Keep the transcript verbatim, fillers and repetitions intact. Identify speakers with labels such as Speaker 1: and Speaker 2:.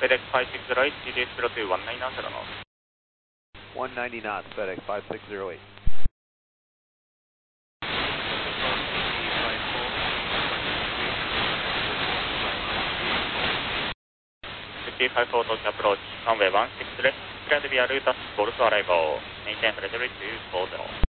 Speaker 1: FedEx five six zero eight, T D S zero two one nine knots, knots.
Speaker 2: one ninety knots, FedEx five six zero eight.
Speaker 1: T five four to approach, runway one six left, clear to be a route, false arrival, maintain trajectory two four zero.